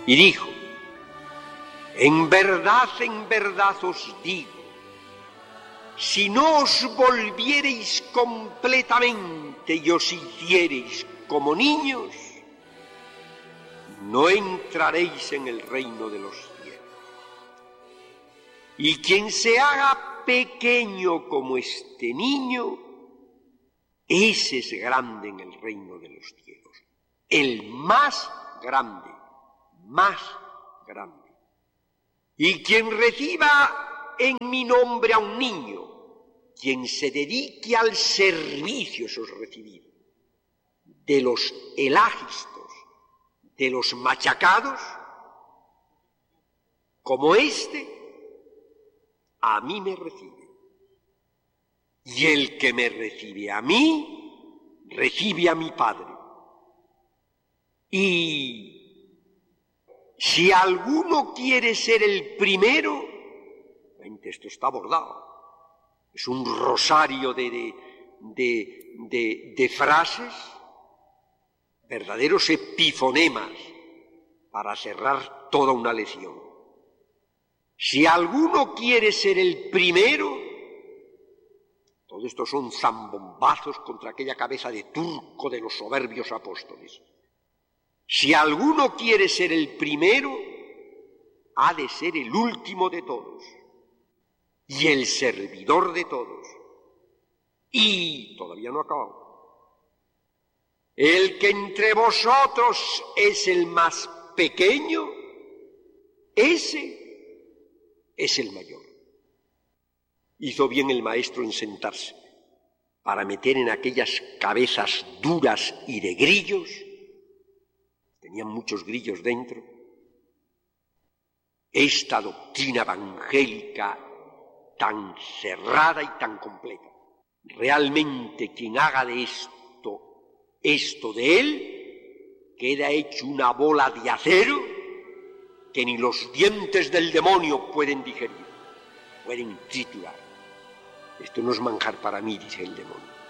Y dijo: en verdad os digo, si no os volviereis completamente y os hiciereis como niños, no entraréis en el reino de los cielos. Y quien se haga pequeño como este niño, ese es grande en el reino de los cielos. El más grande, más grande. Y quien reciba en mi nombre a un niño, quien se dedique al servicio, eso es recibir, de los elagistos, de los machacados, como este, a mí me recibe. Y el que me recibe a mí, recibe a mi Padre. Y si alguno quiere ser el primero, esto está bordado, es un rosario de frases, verdaderos epifonemas para cerrar toda una lección. Si alguno quiere ser el primero, todo esto son zambombazos contra aquella cabeza de turco de los soberbios apóstoles. Si alguno quiere ser el primero, ha de ser el último de todos y el servidor de todos. Y todavía no ha acabado. El que entre vosotros es el más pequeño, ese es el mayor. Hizo bien el maestro en sentarse para meter en aquellas cabezas duras y de grillos, tenían muchos grillos dentro, esta doctrina evangélica tan cerrada y tan completa. Realmente quien haga de esto de él, queda hecho una bola de acero que ni los dientes del demonio pueden digerir, pueden triturar. Esto no es manjar para mí, dice el demonio.